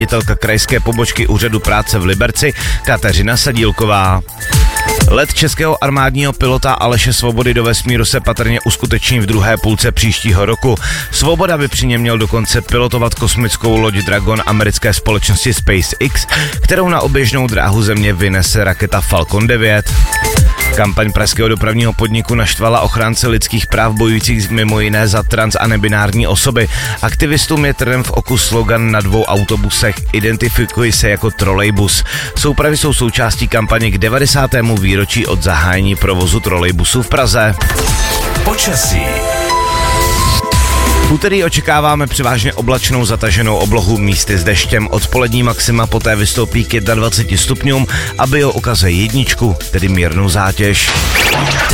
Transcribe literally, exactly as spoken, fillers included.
ředitelka krajské pobočky úřadu práce v Liberci Kateřina Sadílková. Let českého armádního pilota Aleše Svobody do vesmíru se patrně uskuteční v druhé půlce příštího roku. Svoboda by při něm měl dokonce pilotovat kosmickou loď Dragon americké společnosti SpaceX, kterou na oběžnou dráhu Země vynese raketa Falcon devět. Kampaň pražského dopravního podniku naštvala ochránce lidských práv bojujících mimo jiné za trans a nebinární osoby. Aktivistům je trnem v oku slogan na dvou autobusech Identifikuj se jako trolejbus. Soupravy jsou součástí kampaně k devadesátému výročí od zahájení provozu trolejbusů v Praze. Počasí. V úterý očekáváme převážně oblačnou zataženou oblohu, místy s deštěm. Odpolední maxima poté vystoupí k dvaceti jednomu stupňům a bio ukazuje jedničku, tedy mírnou zátěž.